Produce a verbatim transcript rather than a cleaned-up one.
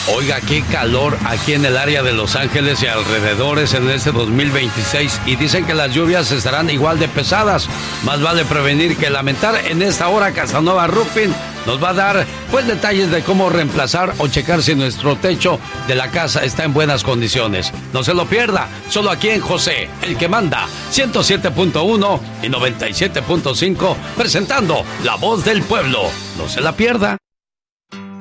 Oiga, qué calor aquí en el área de Los Ángeles y alrededores en este dos mil veintiséis. Y dicen que las lluvias estarán igual de pesadas. Más vale prevenir que lamentar. En esta hora, Casanova Roofing nos va a dar pues detalles de cómo reemplazar o checar si nuestro techo de la casa está en buenas condiciones. No se lo pierda, solo aquí en José, el que manda, ciento siete punto uno y noventa y siete punto cinco, presentando La Voz del Pueblo. No se la pierda.